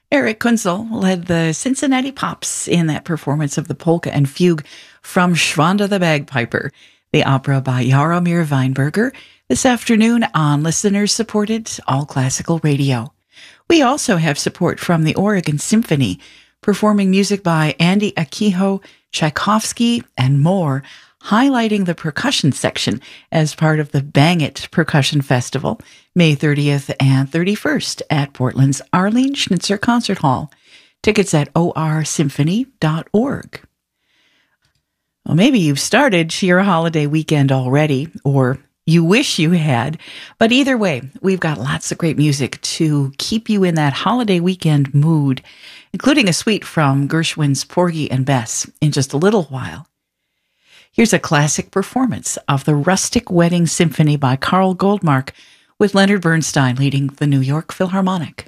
Eric Kunzel led the Cincinnati Pops in that performance of the polka and fugue from Schwanda the Bagpiper, the opera by Jaromir Weinberger, this afternoon on listeners-supported All Classical Radio. We also have support from the Oregon Symphony, performing music by Andy Akiho, Tchaikovsky, and more, highlighting the percussion section as part of the Bang It Percussion Festival, May 30th and 31st at Portland's Arlene Schnitzer Concert Hall. Tickets at orsymphony.org. Well, maybe you've started your holiday weekend already, or you wish you had, but either way, we've got lots of great music to keep you in that holiday weekend mood, including a suite from Gershwin's Porgy and Bess in just a little while. Here's a classic performance of the Rustic Wedding Symphony by Carl Goldmark, with Leonard Bernstein leading the New York Philharmonic.